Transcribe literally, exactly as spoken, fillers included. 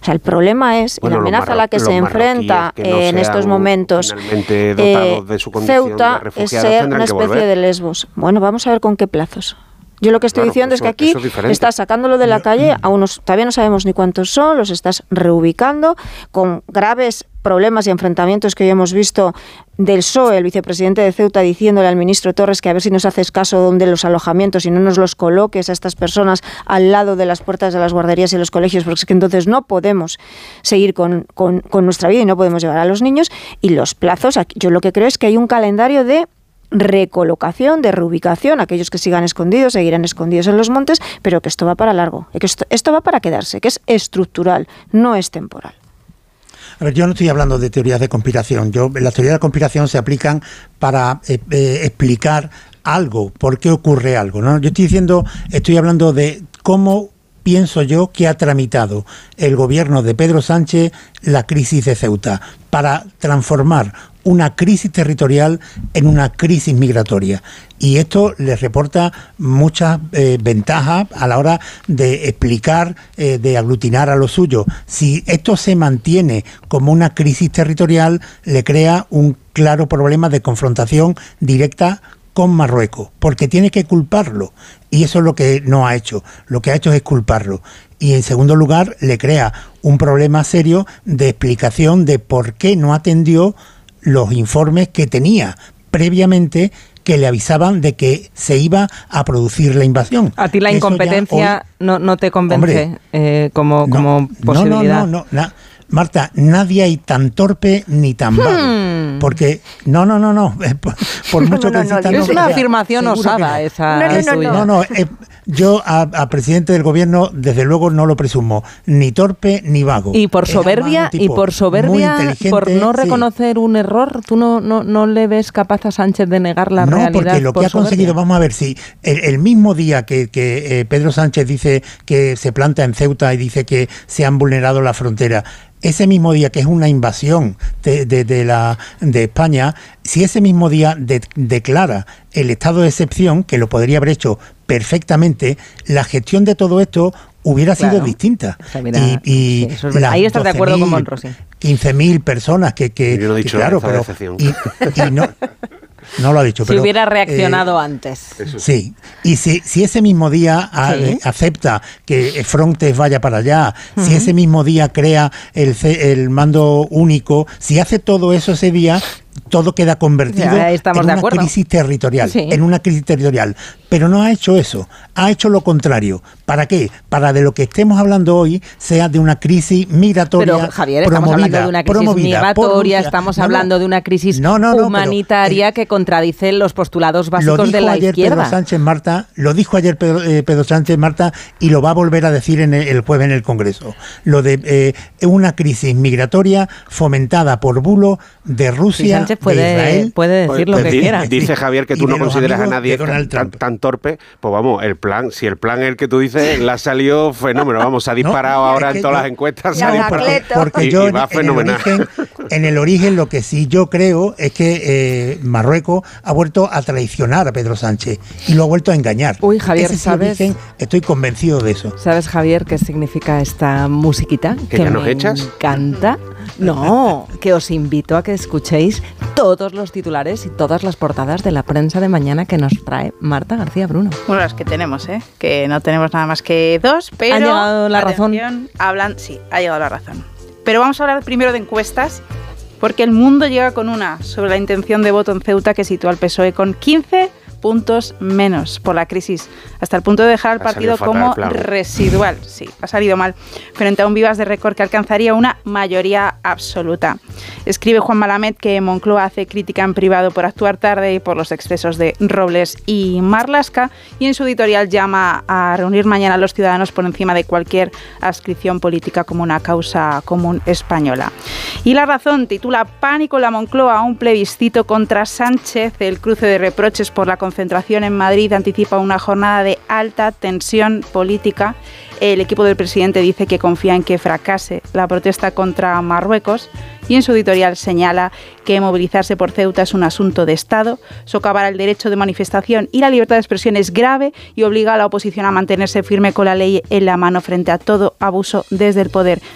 sea, el problema es bueno, la amenaza marro- a la que se enfrenta que no en estos momentos eh, de su Ceuta de es ser una especie de Lesbos. Bueno, vamos a ver con qué plazos. Yo lo que estoy claro, diciendo eso, es que aquí es estás sacándolo de la calle a unos, todavía no sabemos ni cuántos son, los estás reubicando con graves problemas y enfrentamientos que hoy hemos visto del P S O E, el vicepresidente de Ceuta, diciéndole al ministro Torres que a ver si nos haces caso donde los alojamientos y no nos los coloques a estas personas al lado de las puertas de las guarderías y los colegios, porque es que entonces no podemos seguir con, con, con nuestra vida y no podemos llevar a los niños. Y los plazos, yo lo que creo es que hay un calendario de recolocación, de reubicación, aquellos que sigan escondidos seguirán escondidos en los montes, pero que esto va para largo, que esto, esto va para quedarse, que es estructural, no es temporal. A ver, yo no estoy hablando de teorías de conspiración. Yo, las teorías de conspiración se aplican para eh, eh, explicar algo, por qué ocurre algo, ¿no? Yo estoy diciendo, estoy hablando de cómo pienso yo que ha tramitado el gobierno de Pedro Sánchez la crisis de Ceuta para transformar una crisis territorial en una crisis migratoria. Y esto les reporta muchas eh, ventajas a la hora de explicar, eh, de aglutinar a lo suyo. Si esto se mantiene como una crisis territorial, le crea un claro problema de confrontación directa con Marruecos, porque tiene que culparlo. Y eso es lo que no ha hecho. Lo que ha hecho es culparlo. Y en segundo lugar, le crea un problema serio de explicación de por qué no atendió los informes que tenía previamente que le avisaban de que se iba a producir la invasión. ¿A ti la Eso incompetencia hoy, no, no te convence hombre, eh, como, no, como posibilidad? No, no, no, no, no. Marta, nadie hay tan torpe ni tan vago. Hmm. Porque, no, no, no, no. Por, por mucho no, no, que no, no, es una afirmación osada no. esa. No, no, no. no, no eh, yo a, a presidente del gobierno, desde luego, no lo presumo. Ni torpe ni vago. Y por soberbia, y por soberbia, por no reconocer sí. un error, ¿tú no, no, no le ves capaz a Sánchez de negar la no, realidad? No, porque lo por que ha soberbia? conseguido, vamos a ver, si el, el mismo día que, que eh, Pedro Sánchez dice que se planta en Ceuta y dice que se han vulnerado la frontera, ese mismo día que es una invasión de, de, de, la, de España, si ese mismo día de, declara el estado de excepción, que lo podría haber hecho perfectamente, la gestión de todo esto hubiera claro. sido distinta. O sea, mira, y y sí, es ahí estás de acuerdo con Monrosi. quince mil personas que... que Yo no he dicho que, claro, pero, y, y no... No lo ha dicho, si pero... Si hubiera reaccionado eh, antes. Sí, y si, si ese mismo día a, ¿Sí? eh, acepta que Frontex vaya para allá, uh-huh. si ese mismo día crea el, el mando único, si hace todo eso ese día, todo queda convertido en una crisis territorial, sí. en una crisis territorial. Pero no ha hecho eso, ha hecho lo contrario. ¿Para qué? Para de lo que estemos hablando hoy sea de una crisis migratoria. Pero Javier, estamos hablando de una crisis migratoria, estamos no, hablando no, de una crisis no, no, no, humanitaria pero, eh, que contradice los postulados básicos de la ayer izquierda. Pedro Sánchez Marta, lo dijo ayer Pedro, eh, Pedro Sánchez Marta y lo va a volver a decir en el, el jueves en el Congreso. Lo de eh, una crisis migratoria fomentada por bulo de Rusia, sí, puede, de Israel. Puede decir pues, lo que dice, quiera. Dice Javier que tú no consideras a nadie tan, tan torpe. Pues vamos, el plan, si el plan es el que tú dices, la salió fenómeno. Vamos, se ha disparado no, ahora en todas yo, las encuestas. No, porque, porque y, yo y va en, fenomenal. En, el origen, en el origen lo que sí yo creo es que eh, Marruecos ha vuelto a traicionar a Pedro Sánchez y lo ha vuelto a engañar. Uy, Javier, Ese ¿sabes? Origen, estoy convencido de eso. ¿Sabes, Javier, qué significa esta musiquita? ¿Que, que ya nos me echas? encanta. No, que os invito a que escuchéis todos los titulares y todas las portadas de la prensa de mañana que nos trae Marta García Bruno. Bueno, las que tenemos, ¿eh? Que no tenemos nada más que dos, pero... ¿Ha llegado la razón? Hablan, sí, ha llegado la razón. Pero vamos a hablar primero de encuestas, porque El Mundo llega con una sobre la intención de voto en Ceuta que sitúa al P S O E con quince puntos menos por la crisis, hasta el punto de dejar al partido como residual. Sí, ha salido mal, frente a un Vivas de récord que alcanzaría una mayoría absoluta. Escribe Juan Malamed que Moncloa hace crítica en privado por actuar tarde y por los excesos de Robles y Marlaska, y en su editorial llama a reunir mañana a los ciudadanos por encima de cualquier adscripción política como una causa común española. Y La Razón titula Pánico en la Moncloa, un plebiscito contra Sánchez. El cruce de reproches por la concentración en Madrid anticipa una jornada de alta tensión política. El equipo del presidente dice que confía en que fracase la protesta contra Marruecos y en su editorial señala que movilizarse por Ceuta es un asunto de Estado, socavar el derecho de manifestación y la libertad de expresión es grave y obliga a la oposición a mantenerse firme con la ley en la mano frente a todo abuso desde el poder.